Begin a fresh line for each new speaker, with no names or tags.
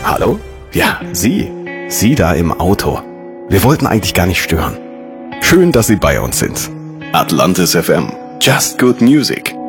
Hallo? Ja, Sie. Sie da im Auto. Wir wollten eigentlich gar nicht stören. Schön, dass Sie bei uns sind. Atlantis FM. Just good music.